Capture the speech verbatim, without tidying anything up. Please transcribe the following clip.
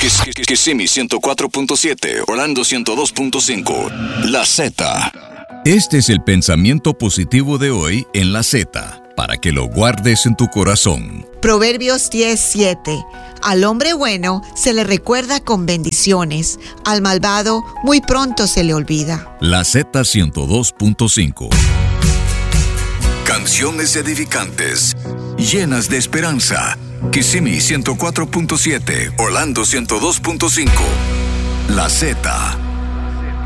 Kissimmee ciento cuatro punto siete, Orlando ciento dos punto cinco. La Z. Este es el pensamiento positivo de hoy en La Z, para que lo guardes en tu corazón. Proverbios diez siete. Al hombre bueno se le recuerda con bendiciones, al malvado muy pronto se le olvida. La Z ciento dos punto cinco. Canciones edificantes, llenas de esperanza. Kissimmee ciento cuatro punto siete, Orlando ciento dos punto cinco. La Z.